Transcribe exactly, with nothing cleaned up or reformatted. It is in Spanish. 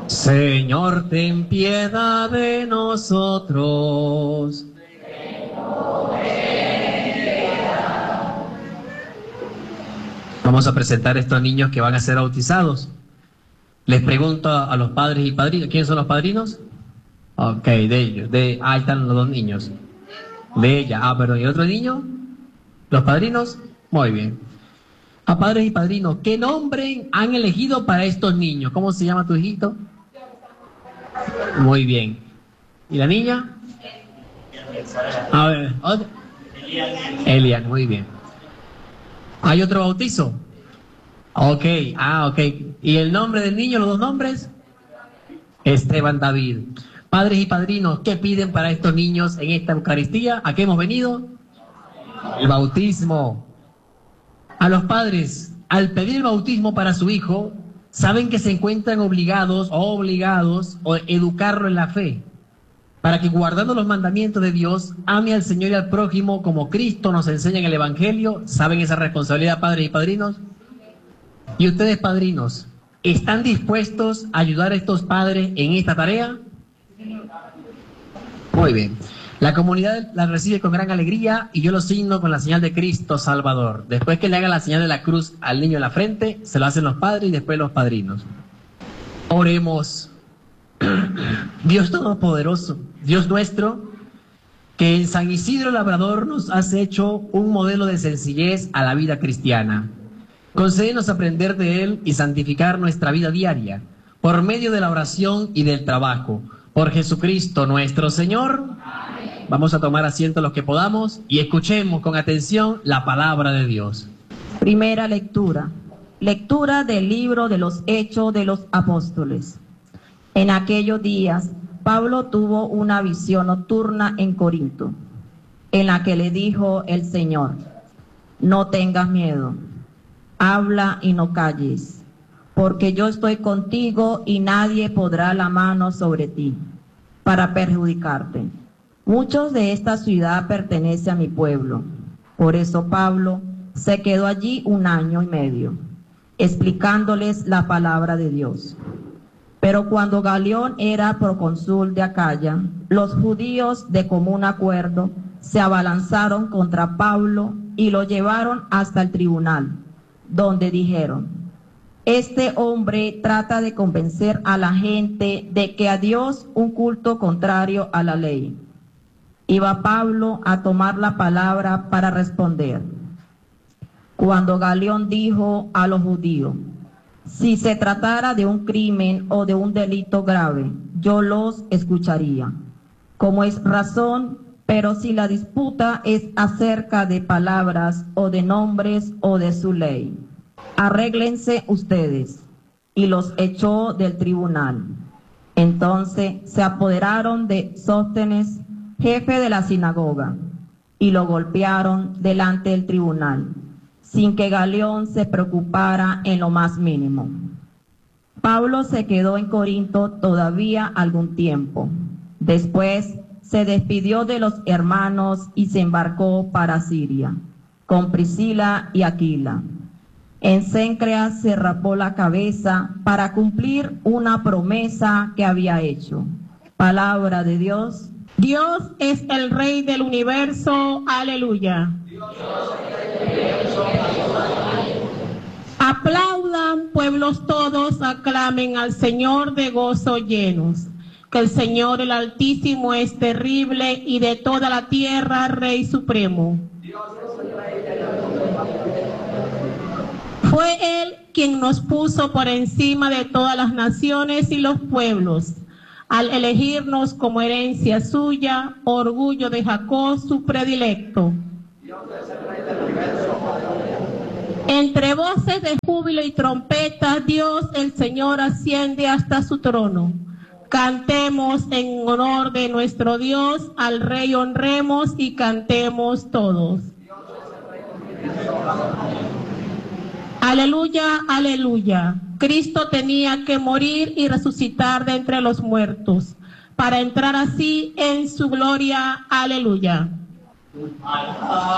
Señor, ten piedad de nosotros. Vamos a presentar a estos niños que van a ser bautizados. Les pregunto a los padres y padrinos. ¿Quiénes son los padrinos? Ok, de ellos. De, ah, ahí están los dos niños. De ella. Ah, perdón. ¿Y el otro niño? ¿Los padrinos? Muy bien. A padres y padrinos, ¿qué nombre han elegido para estos niños? ¿Cómo se llama tu hijito? Muy bien. ¿Y la niña? A ver, ¿otra? Elian, muy bien. ¿Hay otro bautizo? Ok, ah, ok. ¿Y el nombre del niño, los dos nombres? Esteban David. Padres y padrinos, ¿qué piden para estos niños en esta Eucaristía? ¿A qué hemos venido? El bautismo. A los padres, al pedir el bautismo para su hijo, saben que se encuentran obligados o obligados a educarlo en la fe, para que guardando los mandamientos de Dios, ame al Señor y al prójimo como Cristo nos enseña en el Evangelio. ¿Saben esa responsabilidad, padres y padrinos? Y ustedes, padrinos, ¿están dispuestos a ayudar a estos padres en esta tarea? Muy bien. La comunidad la recibe con gran alegría y yo lo signo con la señal de Cristo Salvador. Después que le haga la señal de la cruz al niño en la frente, se lo hacen los padres y después los padrinos. Oremos. Dios Todopoderoso, Dios nuestro, que en San Isidro Labrador nos has hecho un modelo de sencillez a la vida cristiana. Concédenos aprender de él y santificar nuestra vida diaria, por medio de la oración y del trabajo. Por Jesucristo nuestro Señor. Amén. Vamos a tomar asiento los que podamos y escuchemos con atención la palabra de Dios. Primera lectura. Lectura del libro de los Hechos de los Apóstoles. En aquellos días, Pablo tuvo una visión nocturna en Corinto, en la que le dijo el Señor: no tengas miedo, habla y no calles, porque yo estoy contigo y nadie podrá la mano sobre ti para perjudicarte. Muchos de esta ciudad pertenecen a mi pueblo. Por eso Pablo se quedó allí un año y medio, explicándoles la palabra de Dios. Pero cuando Galión era procónsul de Acaya, los judíos de común acuerdo se abalanzaron contra Pablo y lo llevaron hasta el tribunal, donde dijeron: este hombre trata de convencer a la gente de que a Dios un culto contrario a la ley. Iba Pablo a tomar la palabra para responder, cuando Galión dijo a los judíos: si se tratara de un crimen o de un delito grave, yo los escucharía, como es razón, pero si la disputa es acerca de palabras o de nombres o de su ley, arréglense ustedes. Y los echó del tribunal. Entonces se apoderaron de Sóstenes, jefe de la sinagoga, y lo golpearon delante del tribunal, sin que Galión se preocupara en lo más mínimo. Pablo se quedó en Corinto todavía algún tiempo. Después se despidió de los hermanos y se embarcó para Siria, con Priscila y Aquila. En Cencrea se rapó la cabeza para cumplir una promesa que había hecho. Palabra de Dios. Dios es el Rey del universo. Aleluya. Aplaudan, pueblos todos, aclamen al Señor de gozo llenos. Que el Señor el Altísimo es terrible y de toda la tierra Rey supremo. Fue Él quien nos puso por encima de todas las naciones y los pueblos, al elegirnos como herencia suya, orgullo de Jacob, su predilecto. Entre voces de júbilo y trompetas, Dios el Señor asciende hasta su trono. Cantemos en honor de nuestro Dios, al Rey honremos y cantemos todos. Aleluya, aleluya. Cristo tenía que morir y resucitar de entre los muertos, para entrar así en su gloria. Aleluya.